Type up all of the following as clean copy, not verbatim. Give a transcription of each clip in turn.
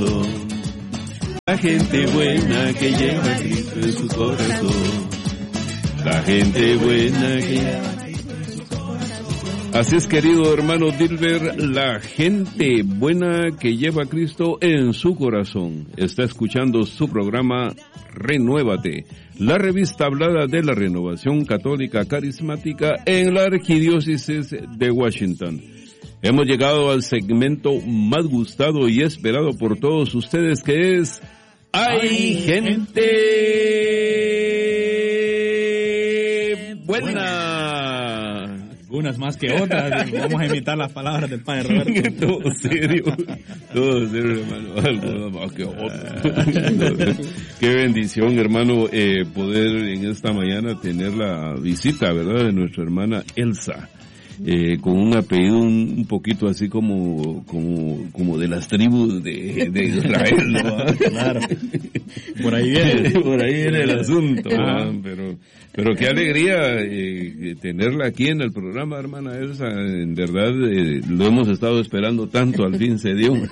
corazón. La gente buena que lleva a Cristo en su corazón. La gente buena que lleva a Cristo en su corazón. Así es, querido hermano Dilber, la gente buena que lleva a Cristo en su corazón. Está escuchando su programa Renuévate, la revista hablada de la renovación católica carismática en la arquidiócesis de Washington. Hemos llegado al segmento más gustado y esperado por todos ustedes, que es ¡Hay gente buena! Unas más que otras, vamos a imitar las palabras del Padre Roberto. Todo serio, hermano, algunas más que otras. Qué bendición, hermano, poder en esta mañana tener la visita, ¿verdad?, de nuestra hermana Elsa. Con un apellido un poquito así como de las tribus de Israel, ¿no? Claro. Por ahí viene el asunto, pero qué alegría tenerla aquí en el programa, hermana Elsa. En verdad lo hemos estado esperando tanto, al fin se dio.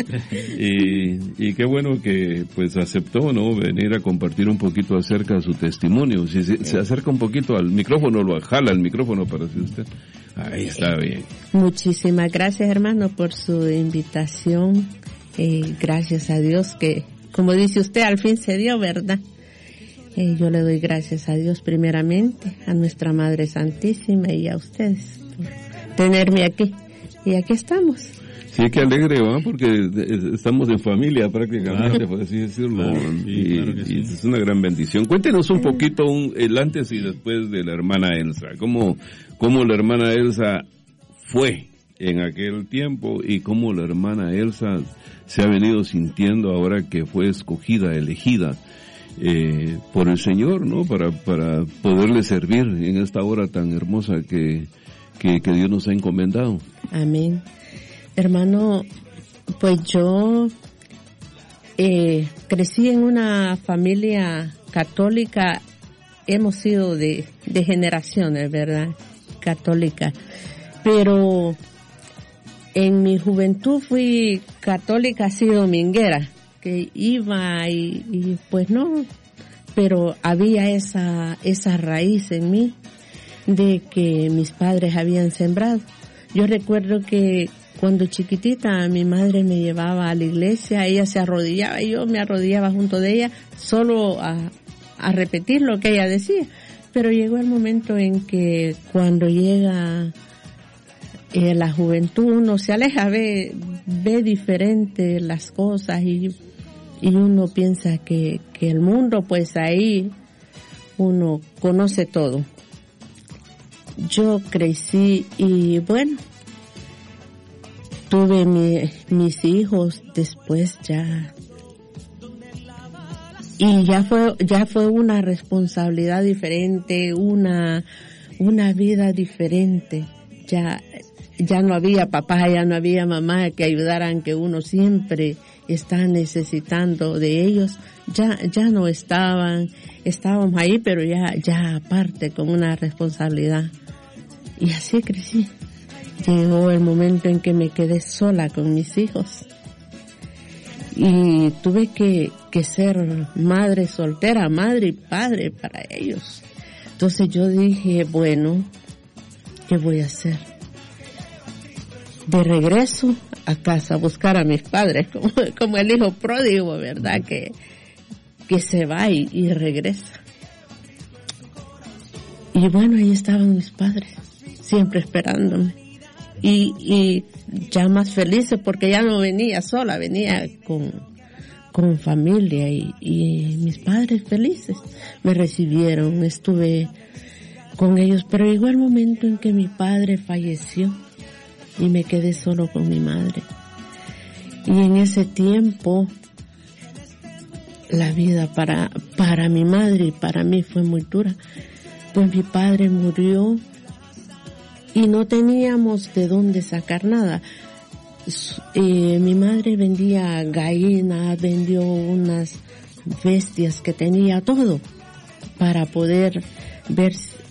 y qué bueno que pues aceptó, ¿no?, venir a compartir un poquito acerca de su testimonio. Si se acerca un poquito al micrófono, lo jala el micrófono para si usted. Ahí está bien. Muchísimas gracias, hermano, por su invitación. Gracias a Dios que, como dice usted, al fin se dio, ¿verdad? Yo le doy gracias a Dios primeramente, a nuestra Madre Santísima y a ustedes por tenerme aquí. Y aquí estamos. Sí, qué alegre, ¿va? Porque estamos en familia prácticamente, por así decirlo. Y es una gran bendición. Cuéntenos un poquito el antes y después de la hermana Elsa. ¿Cómo la hermana Elsa fue en aquel tiempo y cómo la hermana Elsa se ha venido sintiendo ahora que fue escogida, elegida por el Señor, ¿no? Para poderle servir en esta hora tan hermosa que Dios nos ha encomendado. Amén. Hermano, pues yo crecí en una familia católica. Hemos sido de generaciones, ¿verdad?, católica. Pero en mi juventud fui católica así dominguera, que iba y pues no, pero había esa raíz en mí de que mis padres habían sembrado. Yo recuerdo que cuando chiquitita mi madre me llevaba a la iglesia, ella se arrodillaba y yo me arrodillaba junto de ella solo a repetir lo que ella decía. Pero llegó el momento en que cuando llega la juventud uno se aleja, ve diferente las cosas y uno piensa que el mundo, pues ahí uno conoce todo. Yo crecí y bueno, tuve mis hijos después ya. Y ya fue una responsabilidad diferente, una vida diferente. Ya no había papá, ya no había mamá que ayudaran, que uno siempre está necesitando de ellos. Ya no estábamos ahí, pero ya aparte con una responsabilidad. Y así crecí. Llegó el momento en que me quedé sola con mis hijos. Y tuve que ser madre soltera, madre y padre para ellos. Entonces yo dije, bueno, ¿qué voy a hacer? De regreso a casa a buscar a mis padres, como el hijo pródigo, ¿verdad? Que se va y regresa. Y bueno, ahí estaban mis padres, siempre esperándome. Y ya más felices porque ya no venía sola, venía con familia y mis padres felices me recibieron, estuve con ellos, pero llegó el momento en que mi padre falleció y me quedé solo con mi madre. Y en ese tiempo la vida para mi madre y para mí fue muy dura, pues mi padre murió y no teníamos de dónde sacar nada. Mi madre vendía gallinas, vendió unas bestias que tenía, todo, para poder ver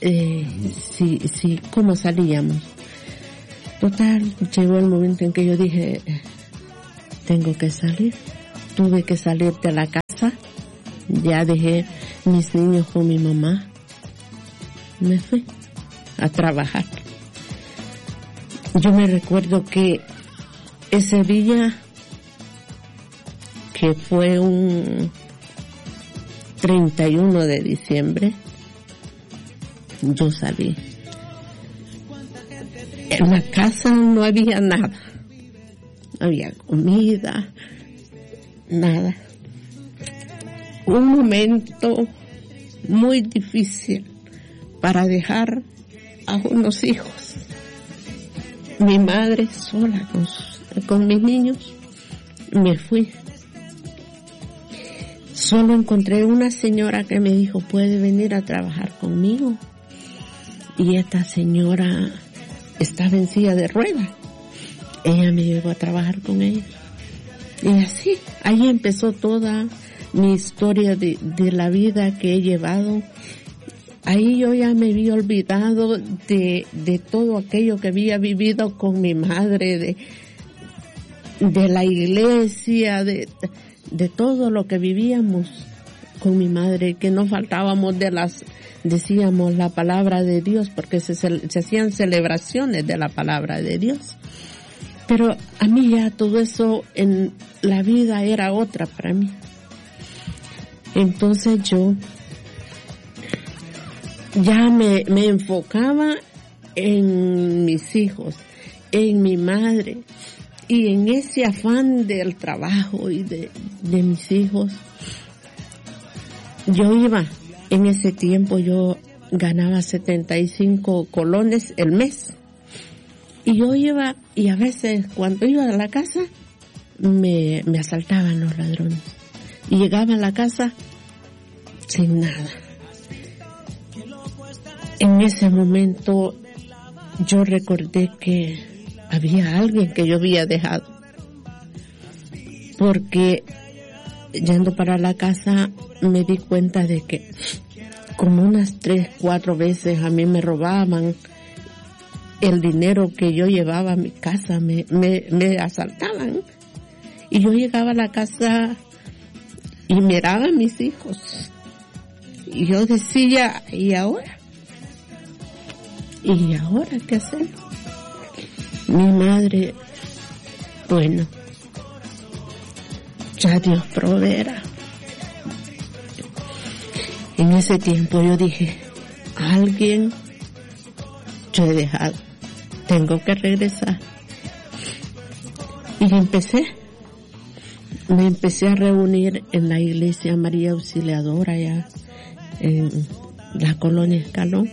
cómo salíamos. Total, llegó el momento en que yo dije, tengo que salir. tuve que salir de la casa, ya dejé mis niños con mi mamá, me fui a trabajar. Yo me recuerdo que ese día, que fue un 31 de diciembre, yo salí. En la casa no había nada, no había comida, nada. Un momento muy difícil para dejar a unos hijos. Mi madre sola con mis niños, me fui. Solo encontré una señora que me dijo, ¿puede venir a trabajar conmigo? Y esta señora estaba en silla de ruedas. Ella me llevó a trabajar con ella. Y así, ahí empezó toda mi historia de la vida que he llevado. Ahí yo ya me había olvidado de todo aquello que había vivido con mi madre, de la iglesia, de todo lo que vivíamos con mi madre, que no faltábamos decíamos la palabra de Dios, porque se hacían celebraciones de la palabra de Dios. Pero a mí ya todo eso en la vida era otra para mí. Entonces yo ya me enfocaba en mis hijos, en mi madre, y en ese afán del trabajo y de mis hijos. Yo iba, en ese tiempo yo ganaba 75 colones el mes. Y yo iba, y a veces cuando iba a la casa, me asaltaban los ladrones. Y llegaba a la casa sin nada. En ese momento yo recordé que había alguien que yo había dejado. Porque yendo para la casa me di cuenta de que como unas 3-4 veces a mí me robaban el dinero que yo llevaba a mi casa, me asaltaban. Y yo llegaba a la casa y miraba a mis hijos. Y yo decía, ¿y ahora? ¿Y ahora qué hacer? Mi madre, bueno, ya Dios proveerá. En ese tiempo yo dije, alguien yo he dejado, tengo que regresar. Y me empecé a reunir en la iglesia María Auxiliadora, allá en la colonia Escalón.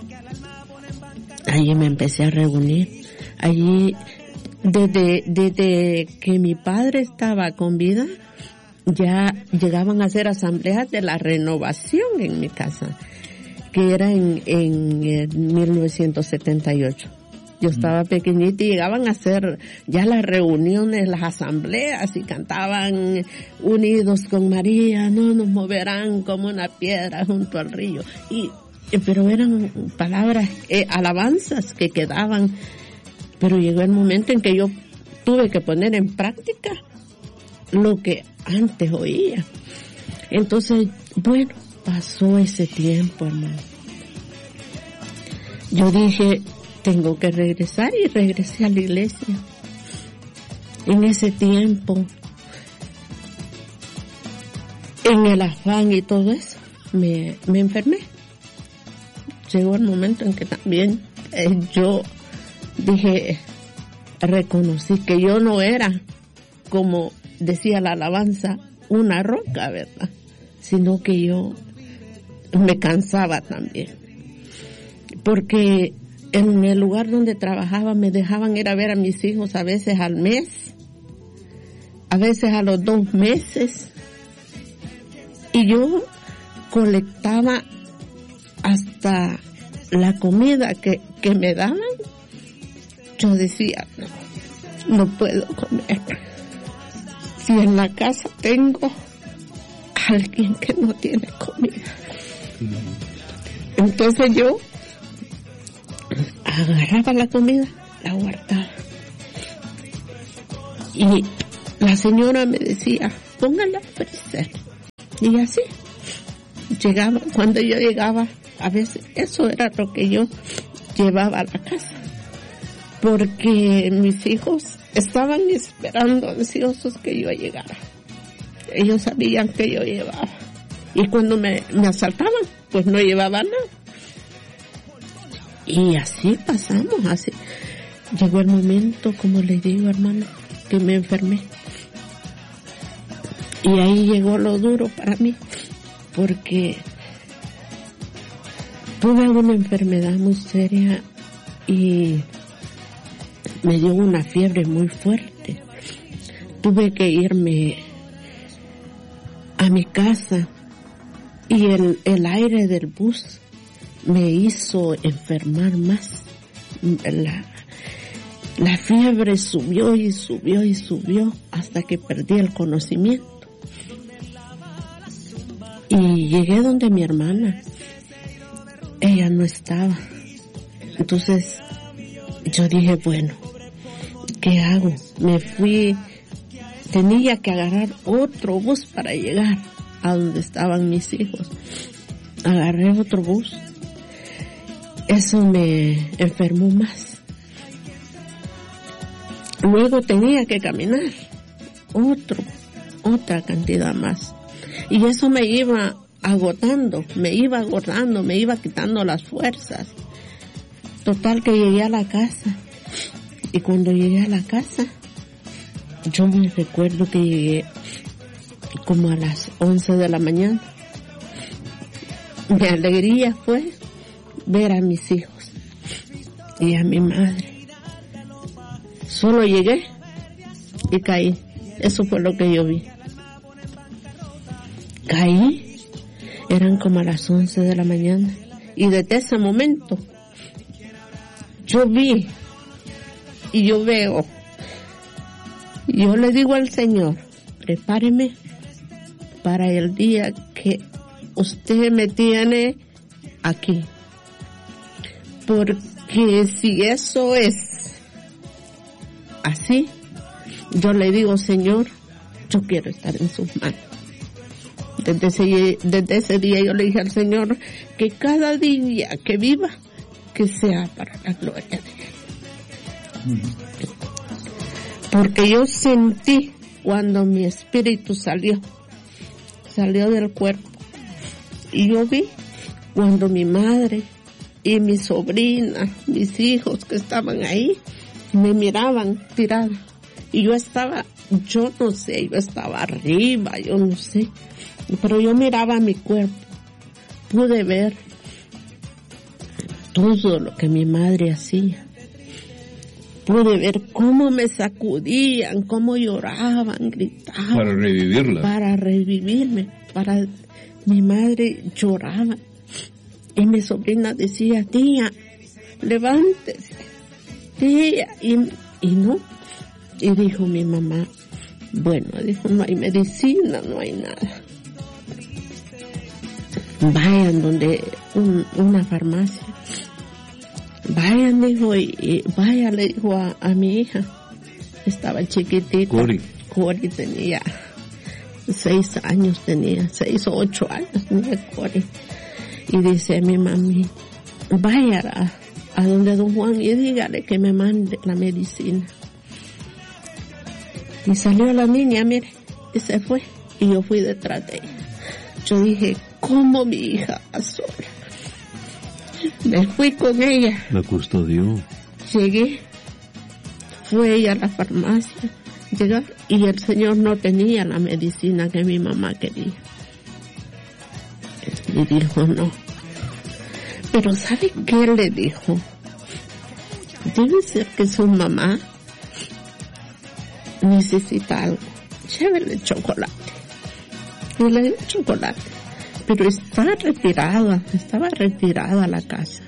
Allí me empecé a reunir. Allí, desde que mi padre estaba con vida, ya llegaban a hacer asambleas de la renovación en mi casa, que era en 1978. Yo estaba pequeñita y llegaban a hacer ya las reuniones, las asambleas, y cantaban unidos con María, no nos moverán como una piedra junto al río. Pero eran palabras, alabanzas que quedaban. Pero llegó el momento en que yo tuve que poner en práctica lo que antes oía. Entonces, bueno, pasó ese tiempo, hermano. Yo dije, tengo que regresar, y regresé a la iglesia. En ese tiempo, en el afán y todo eso, me enfermé. Llegó el momento en que también yo dije, reconocí que yo no era, como decía la alabanza, una roca, ¿verdad? Sino que yo me cansaba también. Porque en el lugar donde trabajaba me dejaban ir a ver a mis hijos a veces al mes, a veces a los 2 meses. Y yo colectaba hasta la comida que me daban. Yo decía, no puedo comer. Si en la casa tengo a alguien que no tiene comida. Entonces yo agarraba la comida, la guardaba. Y la señora me decía, póngala a freír. Y así, cuando yo llegaba, a veces eso era lo que yo llevaba a la casa. Porque mis hijos estaban esperando ansiosos que yo llegara. Ellos sabían que yo llevaba. Y cuando me asaltaban, pues no llevaba nada. Y así pasamos, así. Llegó el momento, como les digo, hermano, que me enfermé. Y ahí llegó lo duro para mí, porque tuve una enfermedad muy seria y me dio una fiebre muy fuerte. Tuve que irme a mi casa y el aire del bus me hizo enfermar más. La fiebre subió y subió y subió hasta que perdí el conocimiento. Y llegué donde mi hermana. Ella no estaba. Entonces yo dije, bueno, ¿qué hago? Me fui, tenía que agarrar otro bus para llegar a donde estaban mis hijos. Agarré otro bus. Eso me enfermó más. Luego tenía que caminar otra cantidad más. Y eso me iba agotando, me iba quitando las fuerzas. Total que llegué a la casa. Y cuando llegué a la casa, yo me recuerdo que llegué como a las 11 de la mañana. Mi alegría fue ver a mis hijos y a mi madre. Solo llegué y caí. Eso fue lo que yo vi. Caí, eran como a las 11 de la mañana. Y desde ese momento, yo vi y yo veo. Yo le digo al Señor, prepáreme para el día que usted me tiene aquí. Porque si eso es así, yo le digo, Señor, yo quiero estar en sus manos. Desde ese día yo le dije al Señor que cada día que viva, que sea para la gloria de Él. Porque yo sentí cuando mi espíritu salió del cuerpo. Y yo vi cuando mi madre y mi sobrina, mis hijos que estaban ahí, me miraban tirada. Y yo estaba arriba, yo no sé. Pero yo miraba mi cuerpo. Pude ver todo lo que mi madre hacía. Pude ver cómo me sacudían, cómo lloraban, gritaban. Para revivirla. Para revivirme. Mi madre lloraba. Y mi sobrina decía, tía, levántese. Tía. Y no. Y dijo mi mamá, bueno, dijo, no hay medicina, no hay nada. Vayan donde una farmacia. Vayan, dijo, y vaya, le dijo a mi hija. Estaba chiquitita. Cori tenía 6 o 8 años tenía Cori. Y dice a mi mami, vaya a donde don Juan y dígale que me mande la medicina. Y salió la niña, mire, y se fue. Y yo fui detrás de ella. Yo dije, ¿cómo mi hija va sola? Me fui con ella. La custodió. Llegué. Fue ella a la farmacia. Llegar, y el señor no tenía la medicina que mi mamá quería. Y dijo, no. Pero ¿sabe qué le dijo? Debe ser que su mamá necesita algo. Llévele chocolate. Y le dio chocolate. Pero estaba retirada a la casa.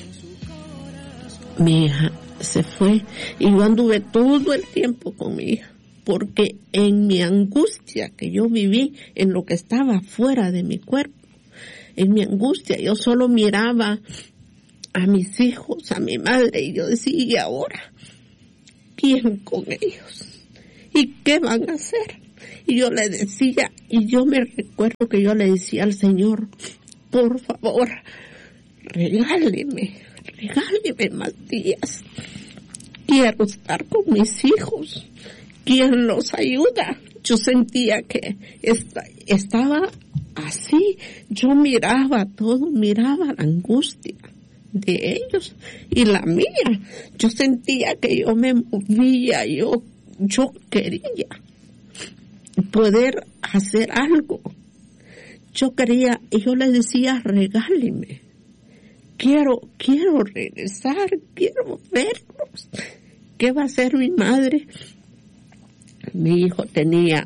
Mi hija se fue y yo anduve todo el tiempo con mi hija. Porque en mi angustia que yo viví, en lo que estaba fuera de mi cuerpo, en mi angustia, yo solo miraba a mis hijos, a mi madre, y yo decía, ¿y ahora? ¿Quién con ellos? ¿Y qué van a hacer? Y yo le decía, y yo me recuerdo que yo le decía al Señor, por favor, regáleme más días. Quiero estar con mis hijos. ¿Quién los ayuda? Yo sentía que estaba así. Yo miraba todo, miraba la angustia de ellos y la mía. Yo sentía que yo me movía, yo quería poder hacer algo. Yo quería, y yo les decía, regáleme. Quiero regresar, quiero verlos. ¿Qué va a hacer mi madre? Mi hijo tenía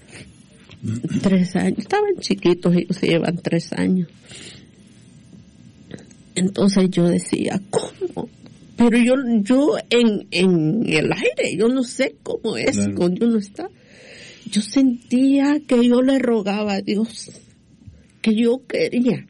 3 años, estaban chiquitos, ellos se llevan 3 años. Entonces yo decía, ¿cómo? Pero yo en el aire, yo no sé cómo es cuando uno está. Yo sentía que yo le rogaba a Dios, que yo quería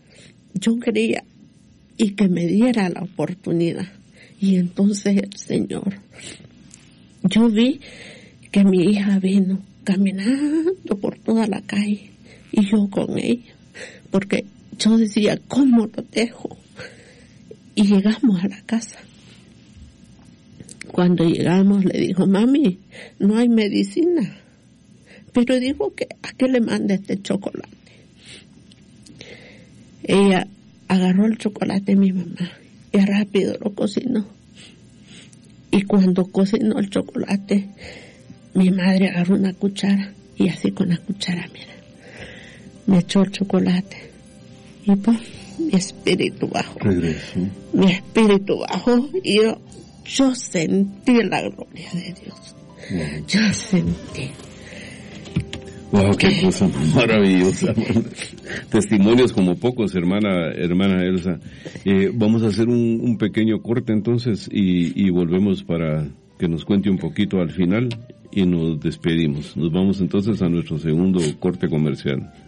y que me diera la oportunidad. Y entonces el Señor, yo vi que mi hija vino caminando por toda la calle y yo con ella, porque yo decía, ¿cómo lo dejo? Y llegamos a la casa. Cuando llegamos le dijo, mami, no hay medicina, pero dijo que a qué le mande este chocolate. Ella agarró el chocolate de mi mamá y rápido lo cocinó. Y cuando cocinó el chocolate, mi madre agarró una cuchara y así con la cuchara, mira, me echó el chocolate y pues mi espíritu bajó. Regresó. Mi espíritu bajó y yo sentí la gloria de Dios. Wow. Yo sentí. Wow, qué cosa maravillosa. Testimonios como pocos, hermana Elsa. Vamos a hacer un pequeño corte entonces y volvemos para que nos cuente un poquito al final y nos despedimos. Nos vamos entonces a nuestro segundo corte comercial.